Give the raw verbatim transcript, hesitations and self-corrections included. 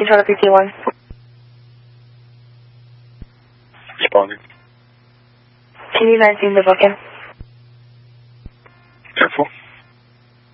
Charlie P T one. Responding. T V nineteen, the booking.